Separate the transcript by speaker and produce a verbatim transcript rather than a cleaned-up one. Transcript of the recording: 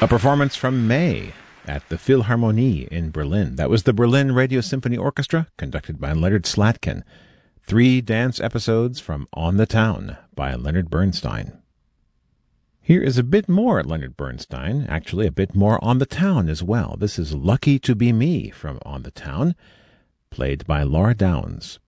Speaker 1: A performance from May at the Philharmonie in Berlin. That was the Berlin Radio Symphony Orchestra, conducted by Leonard Slatkin. Three dance episodes from On the Town by Leonard Bernstein. Here is a bit more Leonard Bernstein, actually a bit more On the Town as well. This is Lucky to Be Me from On the Town, played by Laura Downs.